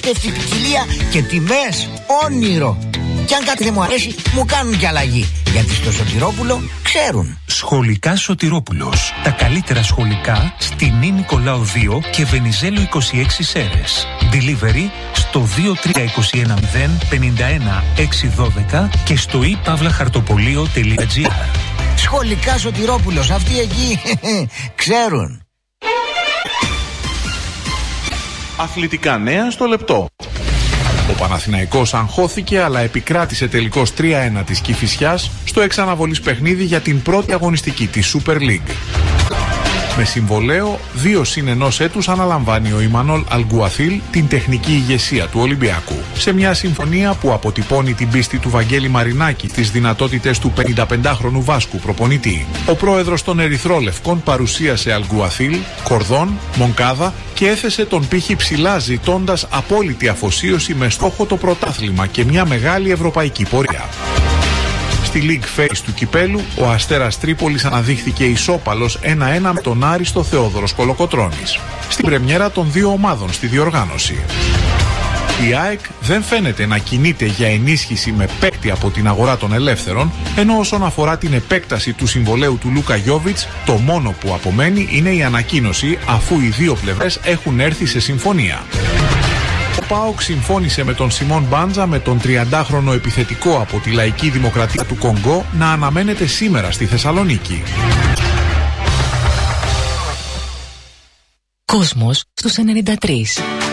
απίστευτη ποικιλία και τιμές όνειρο. Κι αν κάτι δεν μου αρέσει, μου κάνουν κι αλλαγή. Γιατί στο Σωτηρόπουλο ξέρουν. Σχολικά Σωτηρόπουλος. Τα καλύτερα σχολικά στη Νη Νικολάου 2 και Βενιζέλου 26 Σέρες. Delivery στο 23210 51 612 και στο ipavlahαρτοπολείο.gr. Σχολικά Σωτηρόπουλος. Αυτοί εκεί ξέρουν. Αθλητικά νέα στο λεπτό. Ο Παναθηναϊκός αγχώθηκε αλλά επικράτησε τελικώς 3-1 της Κηφισιάς στο εξαναβολής παιχνίδι για την πρώτη αγωνιστική της Super League. Με συμβολέο 2+1 έτους αναλαμβάνει ο Ιμανόλ Αλγκουαθίλ την τεχνική ηγεσία του Ολυμπιακού. Σε μια συμφωνία που αποτυπώνει την πίστη του Βαγγέλη Μαρινάκη στις δυνατότητες του 55χρονου Βάσκου προπονητή. Ο πρόεδρος των Ερυθρόλευκων παρουσίασε Αλγκουαθίλ, Κορδόν, Μονκάδα και έθεσε τον πύχη ψηλά, ζητώντας απόλυτη αφοσίωση με στόχο το πρωτάθλημα και μια μεγάλη ευρωπαϊκή πορεία. Στη League Phase του κυπέλου, ο Αστέρας Τρίπολης αναδείχθηκε ισόπαλος 1-1 με τον Άριστο Θεόδωρος Κολοκοτρώνης. Στην πρεμιέρα των δύο ομάδων στη διοργάνωση. Η ΑΕΚ δεν φαίνεται να κινείται για ενίσχυση με παίκτη από την αγορά των ελεύθερων, ενώ όσον αφορά την επέκταση του συμβολέου του Λούκα Γιόβιτς, το μόνο που απομένει είναι η ανακοίνωση, αφού οι δύο πλευρές έχουν έρθει σε συμφωνία. Ο ΠΑΟΚ συμφώνησε με τον Σιμών Μπάντζα, με τον 30χρονο επιθετικό από τη Λαϊκή Δημοκρατία του Κονγκό, να αναμένεται σήμερα στη Θεσσαλονίκη. Κόσμος στους 93.